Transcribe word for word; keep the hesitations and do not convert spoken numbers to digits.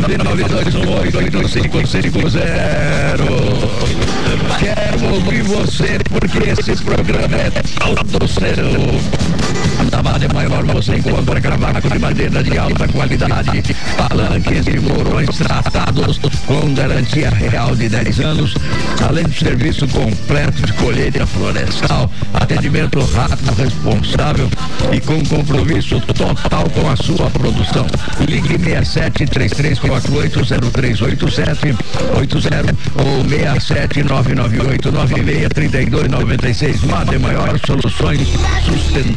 nove nove dois um oito oito cinco cinco zero. Quero ouvir você, porque esse programa é todo seu. Na Vale Maior você encontra cavaco de madeira de alta qualidade, palanques e morões tratados com garantia real de dez anos, além do serviço completo de colheita florestal, atendimento rápido, responsável e com compromisso total com a sua produção. Ligue seis sete três três quatro oito zero três oito sete oito zero ou seis sete nove nove oito nove seis três dois nove seis. Vale Maior Soluções Sustentáveis.